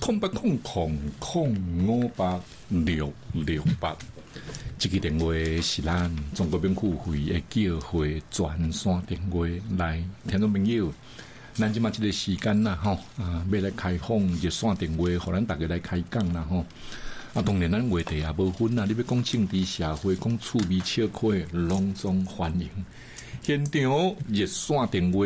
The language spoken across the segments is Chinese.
0800586668，这个电话是咱中国病付费的缴费专线电话。来，听众朋友，咱即马这个时间啦，吼要来开放热线电话，互咱大家来开讲啦，吼。当然，咱话题也无分啦，你要讲政治社会，讲趣味笑话，拢总欢迎。现场热线电话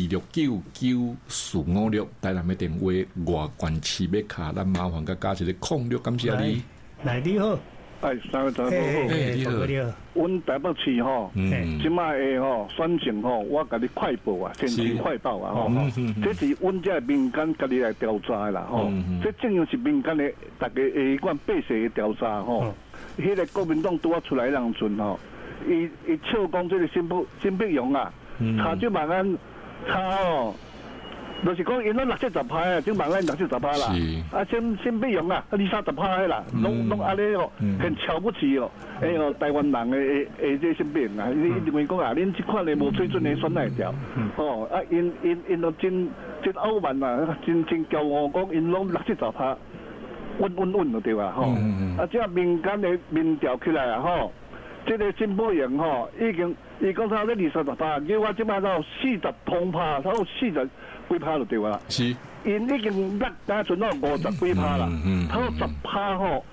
26999456，台南的电话外关市要卡，咱麻烦甲加一个06，感谢你。 来，你好。 三位大家好， 你好。 阮台北市吼，即摆的吼选情吼，我甲你快报啊，天气快报啊吼，这是阮这民间家己来调查啦吼，这正样是民间的，大家下管百姓的调查吼，迄个国民党拄啊出来人阵吼，伊笑讲这个新北勇啊，差就万安差哦。就是讲，因拢60%啊，正万安60%啦，啊，新北勇啊，20-30%啦，拢安尼哦，很瞧不起哦，台湾人的这新北勇啊，你认为讲啊，恁这款的无水准的选哪条？哦，啊，因都真傲慢啊，真骄傲，讲因拢60%，稳就对啊，吼，啊，这民间的民调起来啊，吼，这个新北勇吼，已经伊讲差咧20-30%，叫我即摆到40通趴，差不多40几趴就对啦。是，因已经单存到50几趴啦，差不多10%吼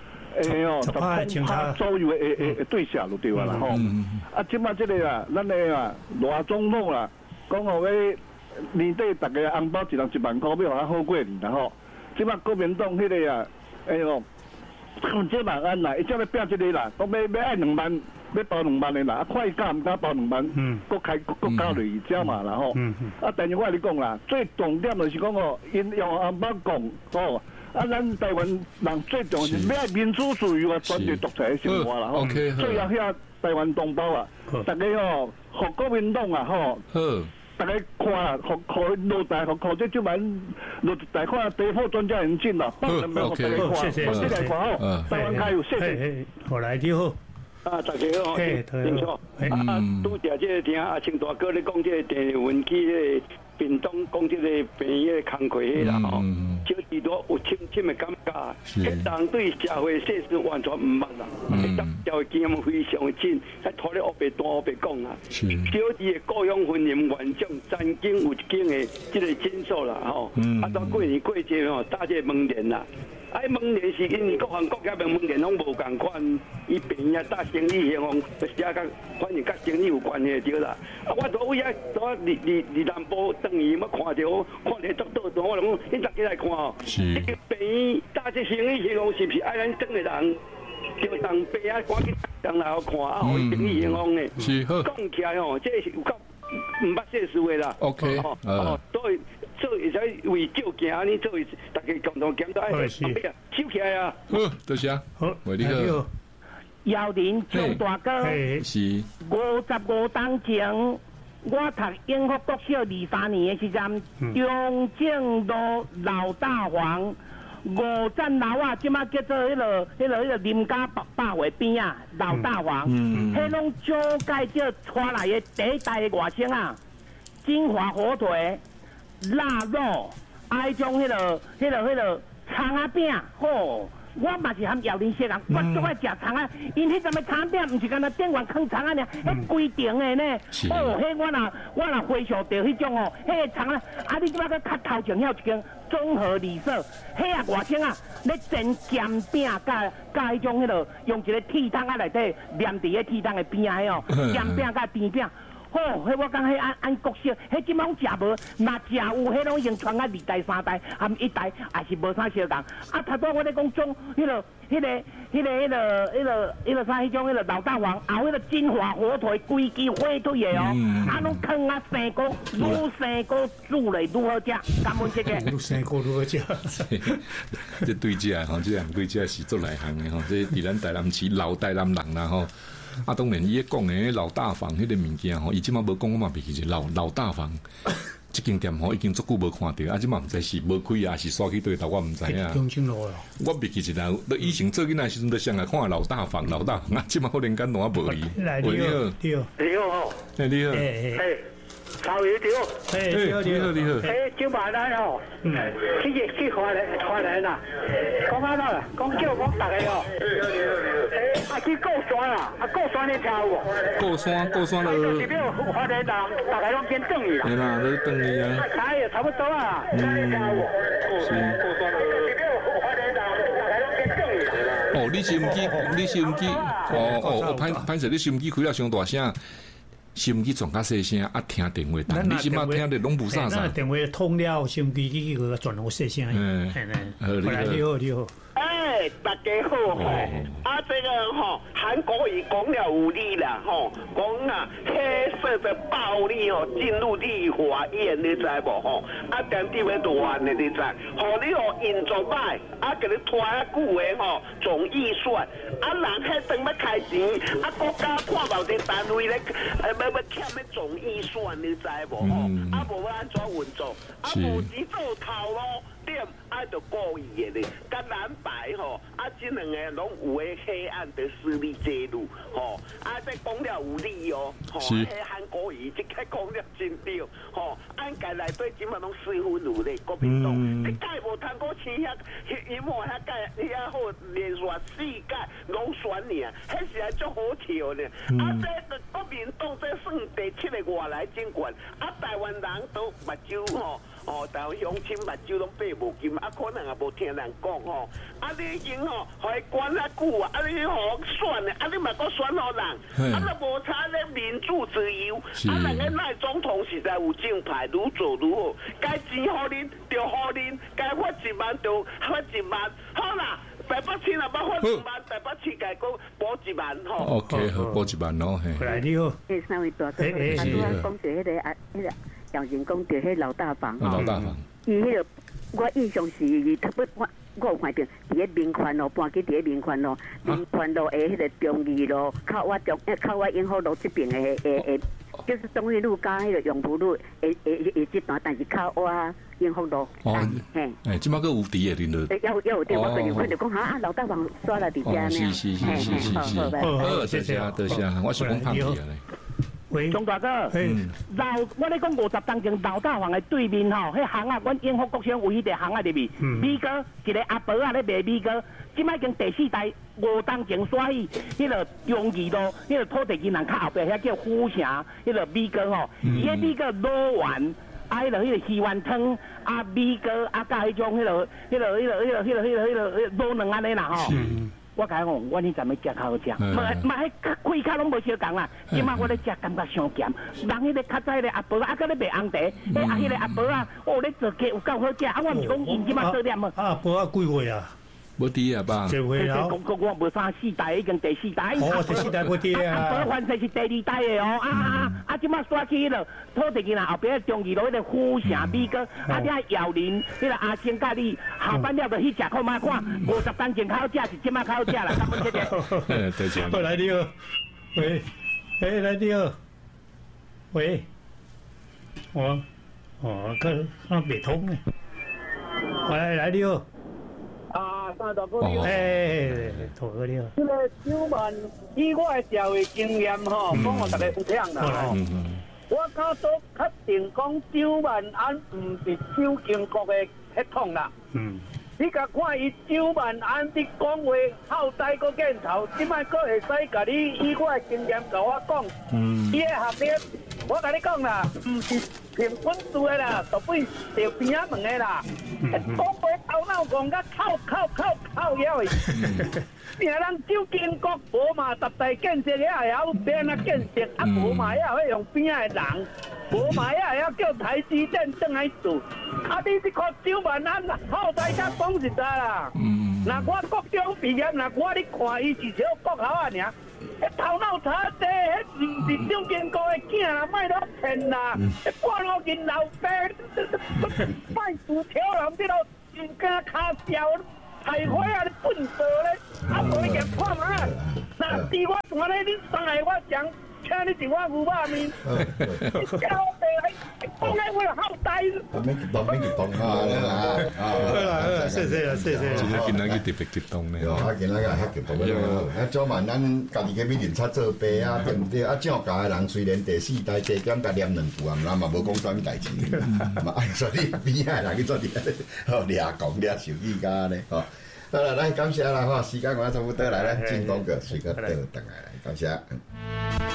，10%左右的对象就对啦吼。啊，即摆这个啊，咱的啊，罗总统啦，讲好个年底大家红包一人1万块，要互好过年啦吼。即摆国民党迄个啊，这万安啦，伊才要拼这个啦，讲要爱2万。要包2万的啦，啊，看伊敢唔敢包2万，国加落去只嘛啦吼。啊，但是我跟你讲啦，最重点就是讲哦，因用红包讲哦，啊，咱台湾人最重要是要民主自由啊，专制独裁的生活啦吼。最要遐台湾同胞啊，大家吼，互国民党啊吼，大家看啊，互落台，互这万落台看地方专家引进啦，帮人们互大家看， 谢谢， 台湾加油，谢谢。 我来你好。 大家好，听错。拄则这个听青大哥咧讲这个地文区咧，屏东讲这个平个工课啦吼，小弟多有深的感觉，迄人对社会事实完全唔捌啦，社会经验非常紧，还拖咧乌白单乌白讲啊。小弟的故乡婚姻完整曾经有一间的这个经手啦吼，到过年过节吼，大这门帘啦。门帘是因为各行各业的门帘拢无共款，伊平啊搭生意兴旺，就是甲反正甲生意有关系对啦。我都为啊，都离南部等于要看到足倒倒，我讲恁大家来看哦。这个平搭这生意兴旺是不是爱咱等的人？就当平啊，赶紧当来好看啊，互生意兴旺的。是好。讲起来哦，这是有够唔捌世事的啦。 OK。 所以。做会使为照行，你做大家共同检讨，哎，收起来啊！ 好，多谢。好，喂，你好。 姚林张大哥， 是 55当前，我读永福国小23年的时阵，中正路老大房5站楼啊，即马叫做迄个林家百货边啊，老大房，迄拢上届叫带来的第一代的外省啊，金华火腿。腊肉，爱种迄个葱仔饼，吼！我嘛是含姚林些人，我最爱食葱仔，因迄阵的葱饼，唔是干那电话放葱仔尔，迄规定的呢。哦，迄我若回想到迄种哦，迄个葱仔，啊，你即摆个较头前遐有一间综合礼社，迄啊外省啊，咧煎咸饼，甲迄种迄个用一个铁桶啊内底黏伫个铁桶的边仔哦，咸饼甲甜饼。哦，迄我讲迄按国色，迄即拢食无，若食有，迄拢已经传啊2代3代，含1代也是无啥相共。啊，头拄我咧讲种迄个啥，迄种迄个老大王，后迄个金华火腿规支火腿的哦，啊，拢坑啊生果，愈生果煮嘞愈好食，感恩这个。 愈生果愈好食。 这对这吼，这两对这是做内行的吼，这伫咱台南市老台南人啦吼。啊，当然，伊咧讲诶老大房迄个物件吼，伊即马无讲，我嘛袂记是老大房。即间店吼已经足久无看到，啊，即马毋知是无开啊，是刷去对头，我毋知影。 中正路咯。 我袂记一道，以前做囡仔时阵，就上来看老大房啊，即马可能间拢无伊。 来，你好， 你好， 你好， 曹油对。 你好。 今晚来吼，去华人啦，讲啊啦，讲叫我大家吼，去过山啦，过山你听有无？ 过山了。 就是要华人人，大家拢见等伊啦。 对啦，你等伊啊。 哎呀，差不多啊。是。过山了。 哦，你收音机，歹势，你收音机开了上大声。收音机转较细声，听电话，但你即马听得拢无啥。 电话通了，收音机去个转好细声。你好。 大家好吼，这个吼韩国瑜讲了有理啦吼，讲啊黑色的暴力吼进入立法院，你知无吼？点点要乱的，你知？吼你吼运作歹，给你拖遐久的吼总预算，人迄等要开钱，国家看某啲单位咧，要欠咧总预算，你知无吼？无要安怎运作？无钱做头路。点就故意的咧，甲蓝白吼，这两个拢有诶黑暗的势力介入吼，这讲了有理哦，吼，迄韩国瑜即个讲了真对吼，家内底即嘛拢四分五裂，国民党，你介无通过请因某遐介遐好连续4届拢选尔，迄时还足好笑呢。这个国民党这算第7个外来政权，台湾人都目睭吼，台湾乡亲目睭拢闭无金，可能也无听人讲吼，你已经吼，互伊管遐久啊，你互选的，你嘛搁选互人，就无差咧民主自由，人个赖总统实在有正派，愈做愈好，该钱互恁就互恁，该发1万就发1万，好啦。台北市若要发1万，台北市该讲补1万吼。 OK， 好，补1万咯，嘿。 来，你好。 三位大哥，讲到迄个杨人讲到迄老大房老大房。 伊迄个，我印象是伊特别我有看到伫咧民权路，搬去伫咧民权路，民权路诶迄个中义路，靠我永福路这边诶，就是中义路加迄个永福路诶这段，但是靠我永福路。 嘿，即马个有伫诶，恁都。 有对，我最近看到讲老大房刷了伫遮呢。 是，好，谢谢，我是讲胖子咧。 钟大哥，我咧讲50当前老大房的对面吼，迄行啊，阮永福国小有迄个行啊入面，米哥一个阿伯啊咧卖米哥，即摆已经第4代5当前刷去迄个中义路，迄个土地银行较后壁遐叫虎城，迄个米哥吼，伊迄米哥卤丸，迄个鱼丸汤，米哥加迄种迄个卤卵安尼啦吼。我甲伊讲，我迄阵要食较好食，嘛迄开卡拢无相共啦。即摆我咧食感觉伤咸，人迄个较早迄个阿伯搁咧卖红茶，迄个阿伯咧做鸡有够好食，我毋是讲因即摆做点啊。 阿伯几岁啊？ 无滴啊吧？ 几岁啊？ 我无3、4代，已经第4代。 第4代无滴啊！ 阿伯反正是第2代的哦。即摆刷起迄个土地银行后壁中义路迄个虎城米哥，遐姚林迄个阿星甲你下班了就去食看卖看，50当前较好食是即摆较好食啦，感恩谢谢。 再见。 来你好，喂，来你好，喂，看未通呢。喂，来你好。 三大哥你好， 大哥你好。 这个9万，以我的社会经验吼，讲互大家有听啦吼。我较早确定讲9万安唔是手经国的血统啦。你甲看伊9万安的讲话后代个镜头，即摆个会使甲你以我的经验甲我讲，伊的学历，我甲你讲啦，唔是凭本事的啦，除非着边仔问的啦。讲话头脑讲甲靠妖的，别人手经国无嘛10大建设也会晓变啊建设，无嘛也会用边仔的人。无嘛也会晓叫台积电转来做，你这个9万安后代才讲实在啦。那我国中毕业，那我你看伊是小国校啊尔，头脑差济，迄唔是中间国的囝啦，卖落骗啦，半路跟老爸卖薯条人这落真敢卡笑，菜花啊你笨死咧，无伊个看啊，那伫我传咧，你上来我讲。请你一碗牛肉面，你叫我来，讲来我后代。 慢慢去放下啦， 谢谢。 今日今仔日特别激动咧， 啊，今仔日较激动咧，啊，早晚咱家己去美林擦做杯啊，对不对？啊，蒋家的人虽然第四代加减甲念两句啊，嘛无讲啥物代志，嘛爱说你边仔人去做啲，吼，掠讲掠手机家咧，吼。好了，来感谢啦，吼，时间我差不多来了，进广告，随个倒转来，感谢。